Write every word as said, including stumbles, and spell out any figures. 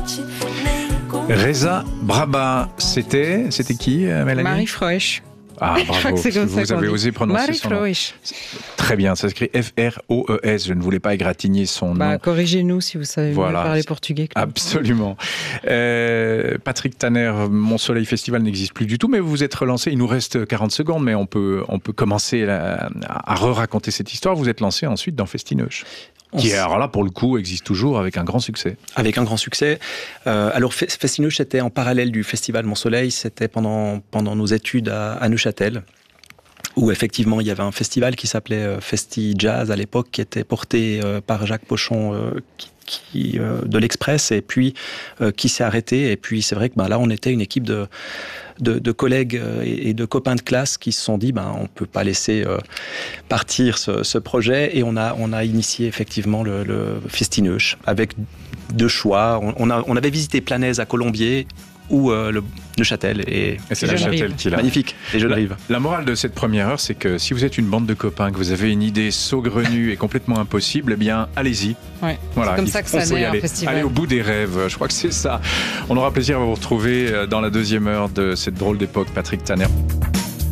Reza Braba, c'était, c'était qui, Mélanie? Marie Froesch. Ah, bravo, c'est comme vous ça avez qu'on osé dit. prononcer Marie son nom. Froesch. Très bien, ça s'écrit F R O E S, je ne voulais pas égratigner son Bah, nom. corrigez-nous si vous savez Voilà. mieux parler portugais. Que Absolument. Euh, Patrick Tanner, Mon Soleil Festival n'existe plus du tout, mais vous vous êtes relancé, il nous reste quarante secondes, mais on peut, on peut commencer à, à re-raconter cette histoire. Vous êtes lancé ensuite dans Festineuch, qui, alors là, pour le coup, existe toujours avec un grand succès. Avec un grand succès. Euh, alors, Festineuch, c'était en parallèle du Festival Mon Soleil, c'était pendant, pendant nos études à, à Neuchâtel, où effectivement il y avait un festival qui s'appelait Festi Jazz à l'époque, qui était porté euh, par Jacques Pochon euh, qui, qui, euh, de l'Express, et puis euh, qui s'est arrêté. Et puis c'est vrai que ben, là on était une équipe de, de, de collègues et, et de copains de classe qui se sont dit ben, on ne peut pas laisser euh, partir ce, ce projet, et on a, on a initié effectivement le, le Festineuch avec deux choix. On, on, a, on avait visité Planaise à Colombier ou euh, le Neuchâtel, et, et c'est Neuchâtel qui l'a. Magnifique, les jeunes la, rives. La morale de cette première heure, c'est que si vous êtes une bande de copains, que vous avez une idée saugrenue et complètement impossible, eh bien, allez-y. Ouais, voilà, c'est comme ça que ça naît un festival. Allez au bout des rêves, je crois que c'est ça. On aura plaisir à vous retrouver dans la deuxième heure de cette drôle d'époque, Patrick Tanner.